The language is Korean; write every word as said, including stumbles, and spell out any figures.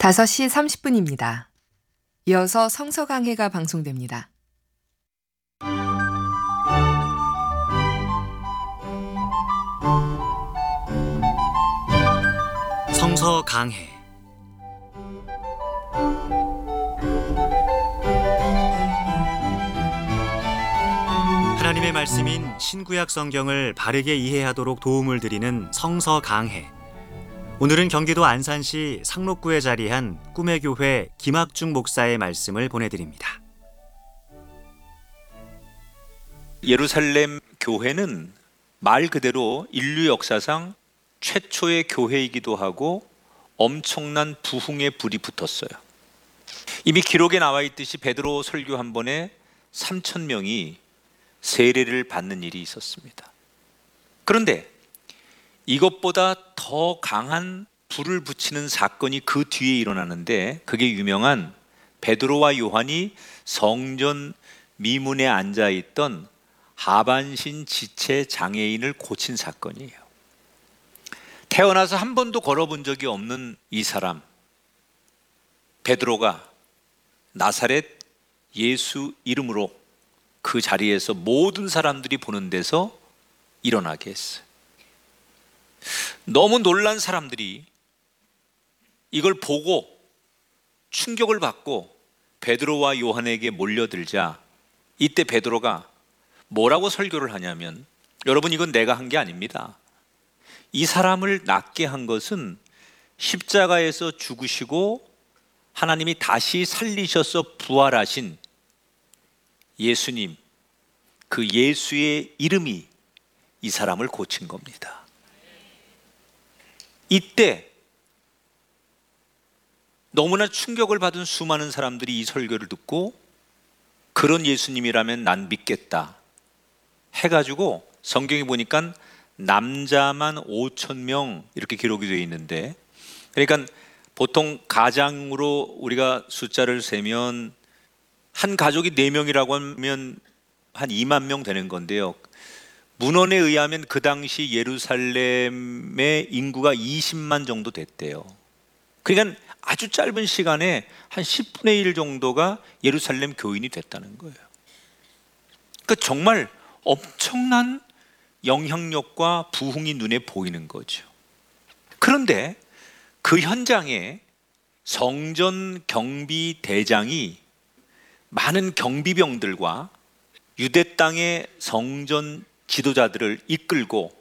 다섯 시 삼십 분입니다. 이어서 성서 강해가 방송됩니다. 성서 강해. 하나님의 말씀인 신구약 성경을 바르게 이해하도록 도움을 드리는 성서 강해. 오늘은 경기도 안산시 상록구에 자리한 꿈의 교회 김학중 목사의 말씀을 보내드립니다. 예루살렘 교회는 말 그대로 인류 역사상 최초의 교회이기도 하고 엄청난 부흥의 불이 붙었어요. 이미 기록에 나와 있듯이 베드로 설교 한 번에 삼천 명이 세례를 받는 일이 있었습니다. 그런데 이것보다 더 강한 불을 붙이는 사건이 그 뒤에 일어나는데, 그게 유명한 베드로와 요한이 성전 미문에 앉아있던 하반신 지체 장애인을 고친 사건이에요. 태어나서 한 번도 걸어본 적이 없는 이 사람 베드로가 나사렛 예수 이름으로 그 자리에서 모든 사람들이 보는 데서 일어나게 했어요. 너무 놀란 사람들이 이걸 보고 충격을 받고 베드로와 요한에게 몰려들자, 이때 베드로가 뭐라고 설교를 하냐면, 여러분, 이건 내가 한 게 아닙니다. 이 사람을 낫게 한 것은 십자가에서 죽으시고 하나님이 다시 살리셔서 부활하신 예수님, 그 예수의 이름이 이 사람을 고친 겁니다. 이때 너무나 충격을 받은 수많은 사람들이 이 설교를 듣고, 그런 예수님이라면 난 믿겠다 해가지고, 성경에 보니까 남자만 오천 명 이렇게 기록이 되어 있는데, 그러니까 보통 가장으로 우리가 숫자를 세면 한 가족이 네 명이라고 하면 한 이만 명 되는 건데요. 문헌에 의하면 그 당시 예루살렘의 인구가 이십만 정도 됐대요. 그러니까 아주 짧은 시간에 한 십분의 일 정도가 예루살렘 교인이 됐다는 거예요. 그러니까 정말 엄청난 영향력과 부흥이 눈에 보이는 거죠. 그런데 그 현장에 성전 경비 대장이 많은 경비병들과 유대 땅의 성전 지도자들을 이끌고